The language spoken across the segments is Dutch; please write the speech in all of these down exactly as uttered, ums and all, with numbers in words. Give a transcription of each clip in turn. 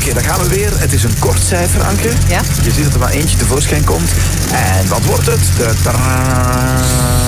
Oké, dan gaan we weer. Het is een kort cijfer, Anke. Ja? Je ziet dat er maar eentje tevoorschijn komt. En wat wordt het? De tra-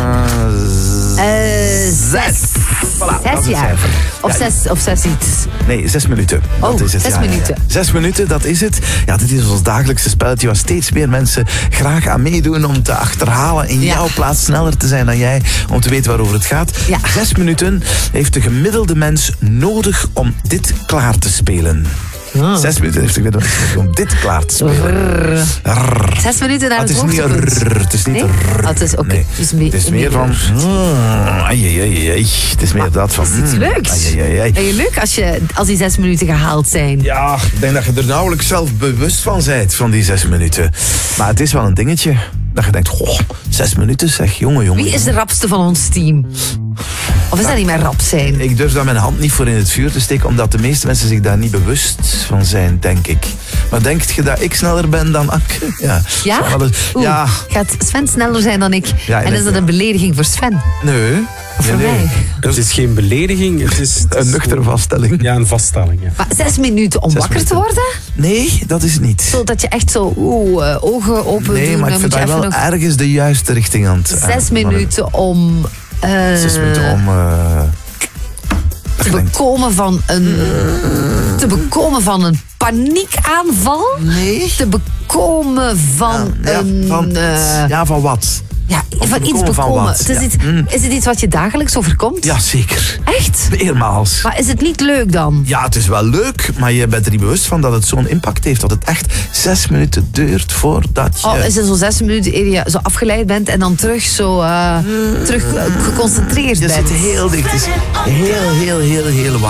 Uh, zes. Voilà, dat Zes is het jaar. cijfer. Of, Ja, zes, of zes iets. Nee, zes minuten. Dat Oh, is het. zes ja, ja, ja. minuten. Zes minuten, dat is het. Ja, dit is ons dagelijkse spelletje waar steeds meer mensen graag aan meedoen om te achterhalen in Ja. jouw plaats sneller te zijn dan jij, om te weten waarover het gaat. Ja. Zes minuten heeft de gemiddelde mens nodig om dit klaar te spelen. Oh. Zes minuten heeft de gemiddelde mens nodig om dit klaar te spelen. Rrr. Zes minuten naar Ah, het het is niet hoogtepunt. rrr, het is niet Nee? rrr. Ah, het is oké. Nee. Het is me- Het is meer van... mm, ai, ai, ai, ai. Het is meer dat van... Het is iets mm, leuks. ai, ai, ai, ai. Vind je leuk als, je, als die zes minuten gehaald zijn? Ja, ik denk dat je er nauwelijks zelf bewust van bent, van die zes minuten. Maar het is wel een dingetje. Dat je denkt, goh, zes minuten zeg, jongen, jongen. Wie is de rapste van ons team? Of is dat niet meer rap zijn? Ik durf daar mijn hand niet voor in het vuur te steken, omdat de meeste mensen zich daar niet bewust van zijn, denk ik. Maar denkt je dat ik sneller ben dan Anke? Ja. Ja? Zou wel eens- Oeh, Ja, gaat Sven sneller zijn dan ik? Ja, en en is ik- dat een belediging voor Sven? nee. Of voor nee, nee. mij? Het is geen belediging, het is... het is Een nuchtere vaststelling. Ja, een vaststelling, ja. Maar zes minuten om Zes wakker te minuten. worden? Nee, dat is het niet. Zodat je echt zo oeh, uh, ogen open Nee, doen. maar ik dan vind moet je dat even wel nog ergens de juiste richting aan het... zes aan- minuten om... uh, Zes minuten om... eh, te bekomen van een... te bekomen van een paniekaanval? Nee. Te bekomen van Ja, een... van, eh, ja, van wat? ja, of van iets bekomen van bekomen. wat, Het is, ja. iets, Mm. is het iets wat je dagelijks overkomt? Ja, zeker. Echt? Meermaals. Maar is het niet leuk dan? Ja, het is wel leuk, maar je bent er niet bewust van dat het zo'n impact heeft. Dat het echt zes minuten duurt voordat je... Oh, is het zo zes minuten eer je zo afgeleid bent en dan terug zo uh, terug uh, geconcentreerd je bent? zit heel dicht. Het is heel, heel, heel, heel warm.